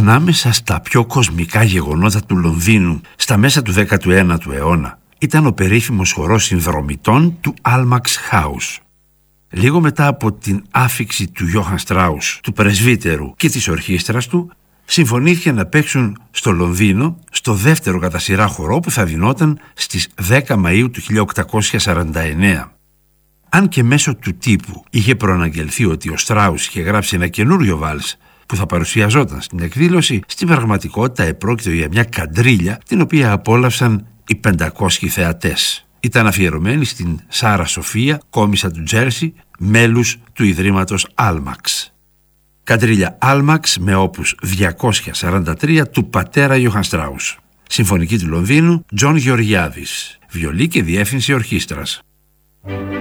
Ανάμεσα στα πιο κοσμικά γεγονότα του Λονδίνου στα μέσα του 19ου αιώνα ήταν ο περίφημος χορός συνδρομητών του Almack's House. Λίγο μετά από την άφιξη του Johann Strauss, του πρεσβύτερου και της ορχήστρας του, συμφωνήθηκε να παίξουν στο Λονδίνο στο δεύτερο κατά σειρά χορό που θα δινόταν στις 10 Μαΐου του 1849. Αν και μέσω του τύπου είχε προαναγγελθεί ότι ο Στράους είχε γράψει ένα καινούριο βάλς που θα παρουσιαζόταν στην εκδήλωση, στην πραγματικότητα επρόκειτο για μια καντρίλια την οποία απόλαυσαν οι 500 θεατές. Ήταν αφιερωμένη στην Σάρα Σοφία, κόμισσα του Τζέρσι, μέλους του Ιδρύματος Almack's. Καντρίλια Almack's με όπους 243 του πατέρα Johann Strauss. Συμφωνική του Λονδίνου, Τζον Γεωργιάδης. Βιολί και διεύθυνση ορχήστρας.